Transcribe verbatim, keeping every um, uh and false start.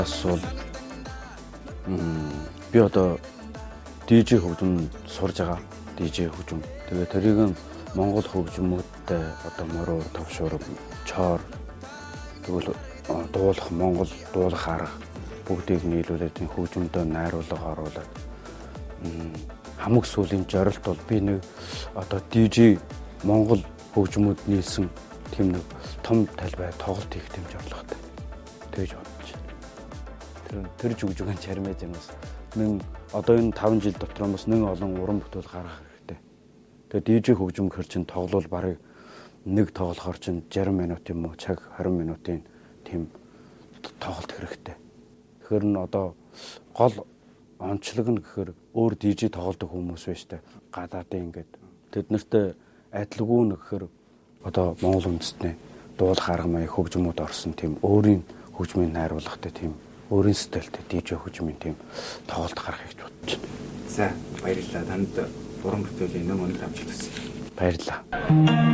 Асуул би одоо дижей хөгжим сурж байгаа. Дижей хөгжим. Тэгээ тэрийг Монгол хөгжмөдтэй одоо моруу товшуур чоор тэгвэл дуулах Монгол дуулах арга бүгдийг нийлүүлээд хөгжмөдөө найруулга оруулаад хамаг сүлийн зорилт бол би нэг одоо дижей Монгол хөгжмөд нийлсэн тийм нэг том талбай тоглолт хийх юм зорилготой. Тэгж бодож байна. Тэр тэр жүгжүгэн чармэж юмс нэг одоо энэ таван жил дотор бас нэг олон уран бүтээл гаргах хэрэгтэй. Тэгээд дижей хөгжим гэр чинь тоглол барыг нэг тоглохоор чинь жарим минут юм уу цаг хорин минутын тийм тоглолт хэрэгтэй. Тэгэхээр н одоо гол онцлог нь гэхээр өөр дижей тоглодог хүмүүс байж та гадаадын ингээд тэд нарт адилгүй нэхэр одоо Монгол үндэстний дуулах арга маяг хөгжмөд орсон тийм өөрийн хөгжмийн найруулгатай тийм өөрийн стилтэй дижей хөгжмийн тийм тоглолт гаргахыг бодож байна. За баярлалаа. Танд уран бүтээлийн нэн өндөр амжилт хүсье. Баярлалаа.